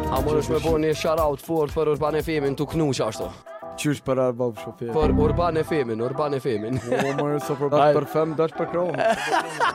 Għamurux me boni shout-out for Urban FM intu knux għaxtu. Tjus per arbab xofier. For Urban FM. Omar så för perfem dash per kron.